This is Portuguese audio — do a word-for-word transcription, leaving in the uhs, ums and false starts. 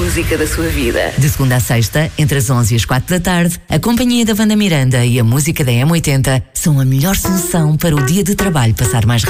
música da sua vida. De segunda a sexta, entre as onze e as quatro da tarde, a companhia da Wanda Miranda e a música da M oitenta são a melhor solução para o dia de trabalho passar mais rápido.